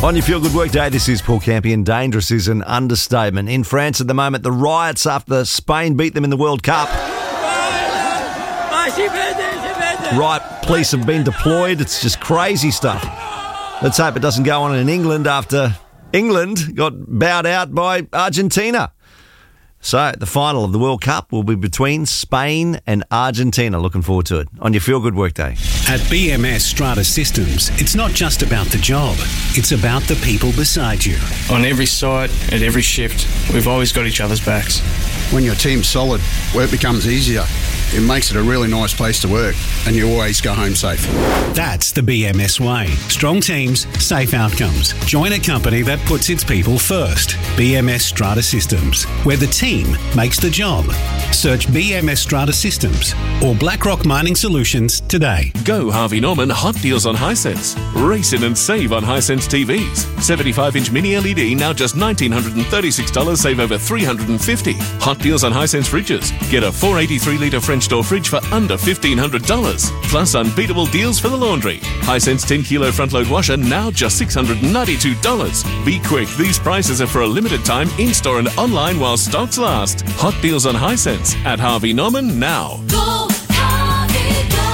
On your Feel Good Workday, this is Paul Campion. Dangerous is an understatement. In France at the moment, the riots after Spain beat them in the World Cup. Riot police have been deployed. It's just crazy stuff. Let's hope it doesn't go on in England after England got bowed out by Argentina. So the final of the World Cup will be between Spain and Argentina. Looking forward to it. On your Feel Good Workday. At BMS Strata Systems, it's not just about the job. It's about the people beside you. On every site, at every shift, we've always got each other's backs. When your team's solid, work becomes easier. It makes it a really nice place to work, and you always go home safe. That's the BMS way. Strong teams, safe outcomes. Join a company that puts its people first. BMS Strata Systems, where the team makes the job. Search BMS Strata Systems or BlackRock Mining Solutions today. Go Harvey Norman Hot Deals on Hisense. Race in and save on Hisense TVs. 75-inch mini LED now just $1,936, save over $350. Hot Deals on Hisense fridges. Get a 483-litre French door fridge for under $1,500. Plus unbeatable deals for the laundry. Hisense 10-kilo front-load washer now just $692. Be quick, these prices are for a limited time in-store and online while stocks last. Hot Deals on Hisense at Harvey Norman now. Go, Harvey, go.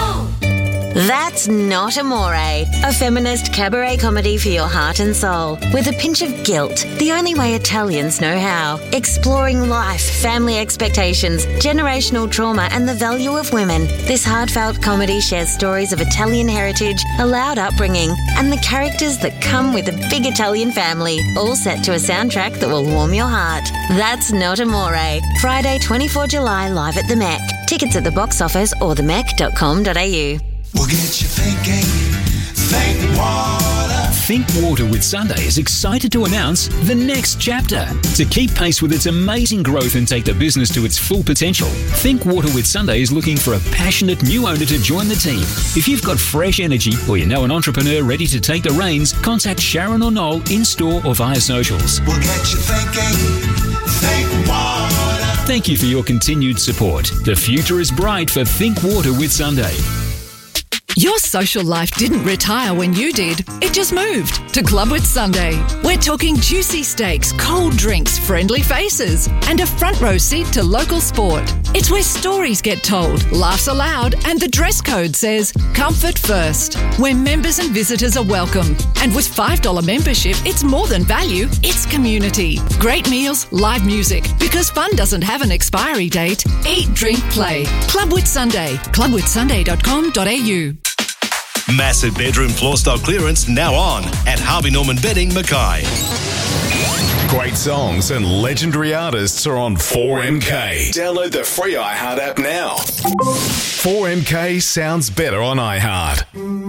That's Not Amore, a feminist cabaret comedy for your heart and soul, with a pinch of guilt, the only way Italians know how. Exploring life, family expectations, generational trauma and the value of women, this heartfelt comedy shares stories of Italian heritage, a loud upbringing, and the characters that come with a big Italian family, all set to a soundtrack that will warm your heart. That's Not Amore, Friday 24 July live at the Mech. Tickets at the box office or themech.com.au. We'll get you thinking. Think water. Think Water with Sunday is excited to announce the next chapter. To keep pace with its amazing growth and take the business to its full potential, Think Water with Sunday is looking for a passionate new owner to join the team. If you've got fresh energy or you know an entrepreneur ready to take the reins, contact Sharon or Noel in-store or via socials. We'll get you thinking. Think water. Thank you for your continued support. The future is bright for Think Water with Sunday. Your social life didn't retire when you did. It just moved to Club with Sunday. We're talking juicy steaks, cold drinks, friendly faces, and a front row seat to local sport. It's where stories get told, laughs aloud, and the dress code says comfort first. Where members and visitors are welcome. And with $5 membership, it's more than value, it's community. Great meals, live music. Because fun doesn't have an expiry date. Eat, drink, play. Club with Sunday. clubwithsunday.com.au. Massive bedroom floor stock clearance now on at Harvey Norman Bedding, Mackay. Great songs and legendary artists are on 4MK. Download the free iHeart app now. 4MK sounds better on iHeart.